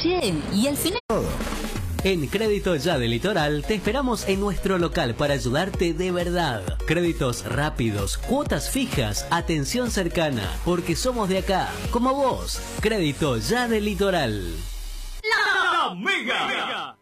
Che, y al final... En Crédito Ya del Litoral te esperamos en nuestro local para ayudarte de verdad. Créditos rápidos, cuotas fijas, atención cercana, porque somos de acá, como vos. Crédito Ya del Litoral. La Mega.